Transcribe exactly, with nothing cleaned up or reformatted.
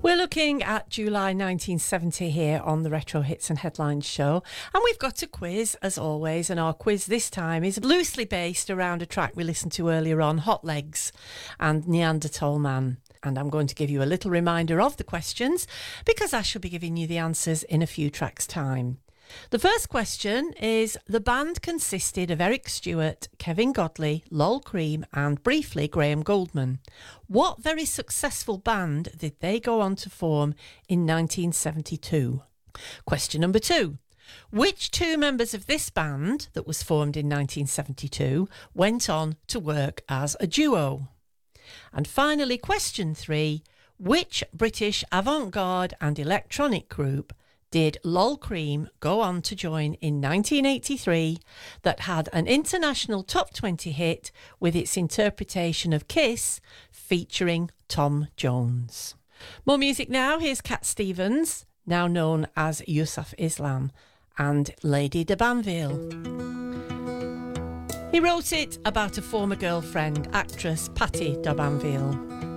We're looking at July nineteen seventy here on the Retro Hits and Headlines show, and we've got a quiz as always, and our quiz this time is loosely based around a track we listened to earlier on, Hot Legs and Neanderthal Man. And I'm going to give you a little reminder of the questions because I shall be giving you the answers in a few tracks' time. The first question is, the band consisted of Eric Stewart, Kevin Godley, Lol Cream and briefly Graham Gouldman. What very successful band did they go on to form in nineteen seventy-two? Question number two. Which two members of this band that was formed in nineteen seventy-two went on to work as a duo? And finally, question three. Which British avant-garde and electronic group did Lol Cream go on to join in nineteen eighty-three that had an international top twenty hit with its interpretation of Kiss featuring Tom Jones? More music now. Here's Cat Stevens, now known as Yusuf Islam, and Lady de Banville. He wrote it about a former girlfriend, actress Patti de Banville.